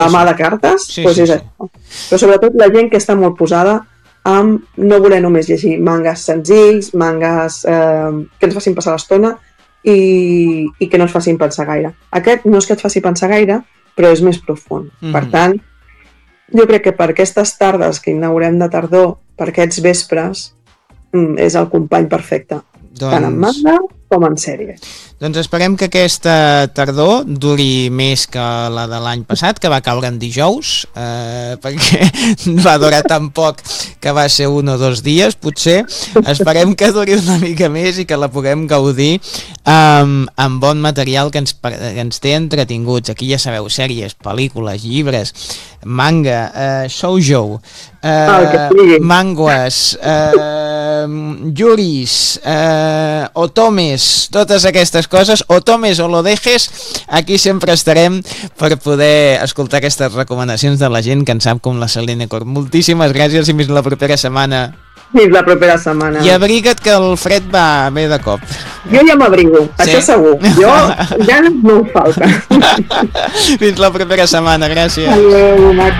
mà de cartes, Sí, doncs sí, és sí. això. Però sobretot la gent que està molt posada amb no voler només llegir mangas senzills, mangas que ens facin passar l'estona i que no ens facin pensar gaire. Aquest no és que et faci pensar gaire, però és més profund. Per tant, jo crec que per aquestes tardes que inaugurem de tardor, per aquests vespres, és el company perfecte, tant en manga com en sèrie. Doncs esperem que aquesta tardor duri més que la de l'any passat, que va caure en dijous, perquè va durar tan poc que va ser 1 o 2 dies, potser. Esperem que duri una mica més i que la puguem gaudir amb bon material que ens té entretinguts. Aquí ja sabeu, sèries, pel·lícules, llibres, manga, shoujo, mangues, yuris, otomes, totes aquestes coses, o tomes o lo dejes, aquí sempre estarem per poder escoltar aquestes recomanacions de la gent que en sap com la Selene Cor. Moltíssimes gràcies i fins la propera setmana. Fins la propera setmana. I abriga't que el fred va bé de cop. Jo ja m'abrigo, això segur. Jo ja no em falta. Fins la propera setmana, gràcies. Adéu, Max.